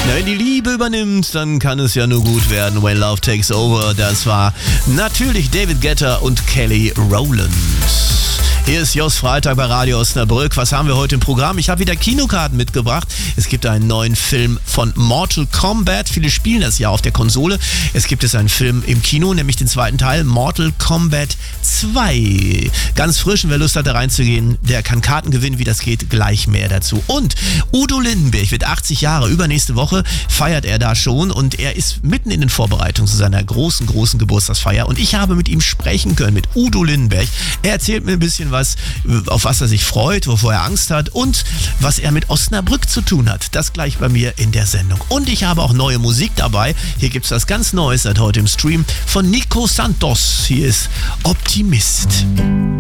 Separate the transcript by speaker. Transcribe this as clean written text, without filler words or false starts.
Speaker 1: Na, wenn die Liebe übernimmt, dann kann es ja nur gut werden. When Love Takes Over, das war natürlich David Guetta und Kelly Rowland. Hier ist Jos Freitag bei Radio Osnabrück. Was haben wir heute im Programm? Ich habe wieder Kinokarten mitgebracht. Es gibt einen neuen Film von Mortal Kombat. Viele spielen das ja auf der Konsole. Es gibt einen Film im Kino, nämlich den zweiten Teil, Mortal Kombat 2. Ganz frisch, und wer Lust hat, da reinzugehen, der kann Karten gewinnen. Wie das geht, gleich mehr dazu. Und Udo Lindenberg wird 80 Jahre. Übernächste Woche feiert er da schon und er ist mitten in den Vorbereitungen zu seiner großen Geburtstagsfeier. Und ich habe mit ihm sprechen können, mit Udo Lindenberg. Er erzählt mir ein bisschen was, auf was er sich freut, wovor er Angst hat und was er mit Osnabrück zu tun hat. Das gleich bei mir in der Sendung. Und ich habe auch neue Musik dabei. Hier gibt es was ganz Neues seit heute im Stream von Nico Santos. Hier ist Optimist.